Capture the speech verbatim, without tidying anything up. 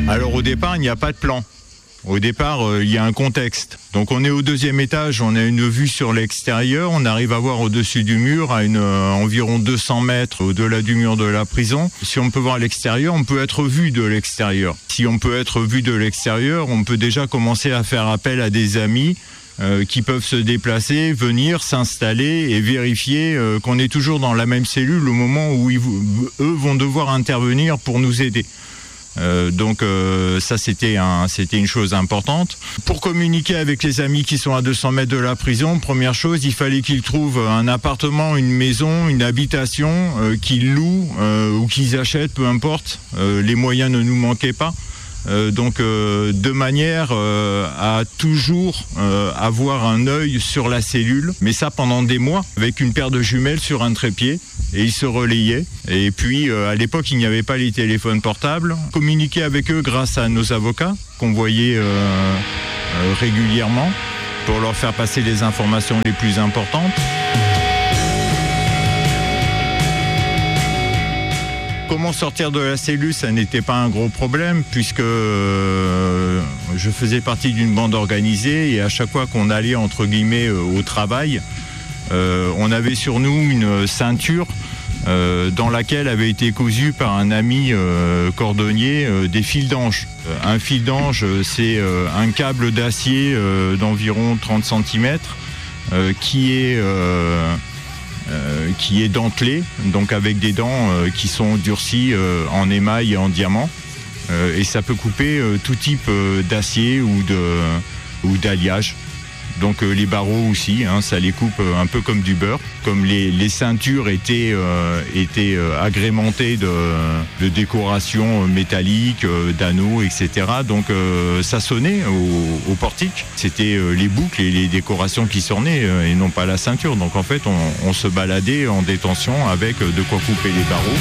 Alors au départ, il n'y a pas de plan. Au départ, euh, il y a un contexte. Donc on est au deuxième étage, on a une vue sur l'extérieur, on arrive à voir au-dessus du mur, à une, euh, environ deux cents mètres au-delà du mur de la prison. Si on peut voir l'extérieur, on peut être vu de l'extérieur. Si on peut être vu de l'extérieur, on peut déjà commencer à faire appel à des amis euh, qui peuvent se déplacer, venir, s'installer et vérifier euh, qu'on est toujours dans la même cellule au moment où ils, eux vont devoir intervenir pour nous aider. Euh, donc euh, ça c'était un, c'était une chose importante. Pour communiquer avec les amis qui sont à deux cents mètres de la prison, première chose, il fallait qu'ils trouvent un appartement, une maison, une habitation, euh, qu'ils louent euh, ou qu'ils achètent, peu importe. Euh, les moyens ne nous manquaient pas. Euh, donc euh, de manière euh, à toujours euh, avoir un œil sur la cellule, mais ça pendant des mois, avec une paire de jumelles sur un trépied, et ils se relayaient. Et puis euh, à l'époque il n'y avait pas les téléphones portables. Communiquer avec eux grâce à nos avocats qu'on voyait euh, euh, régulièrement pour leur faire passer les informations les plus importantes. Comment sortir de la cellule, ça n'était pas un gros problème puisque euh, je faisais partie d'une bande organisée et à chaque fois qu'on allait entre guillemets euh, au travail, euh, on avait sur nous une ceinture euh, dans laquelle avait été cousu par un ami euh, cordonnier euh, des fils d'ange. Un fil d'ange, c'est euh, un câble d'acier euh, d'environ trente centimètres euh, qui est... Euh, Euh, qui est dentelé, donc avec des dents euh, qui sont durcies euh, en émail et en diamant. Euh, et ça peut couper euh, tout type euh, d'acier ou de, ou d'alliage. Donc euh, les barreaux aussi, hein, ça les coupe euh, un peu comme du beurre. Comme les, les ceintures étaient, euh, étaient euh, agrémentées de, de décorations métalliques, euh, d'anneaux, et cetera. Donc euh, ça sonnait au, au portique. C'était euh, les boucles et les décorations qui sonnaient euh, et non pas la ceinture. Donc en fait, on, on se baladait en détention avec de quoi couper les barreaux.